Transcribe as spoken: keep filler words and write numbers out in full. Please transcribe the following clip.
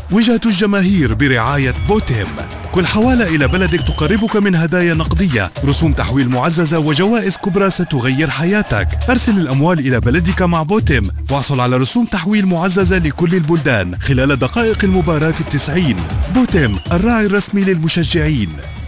وجهة الجماهير برعاية بوتيم. كل حوالة إلى بلدك تقربك من هدايا نقدية، رسوم تحويل معززة وجوائز كبرى ستغير حياتك. أرسل الأموال إلى بلدك مع بوتيم واحصل على رسوم تحويل معززة لكل البلدان خلال دقائق المباراة التسعين. بوتيم، الراعي الرسمي للمشجعين.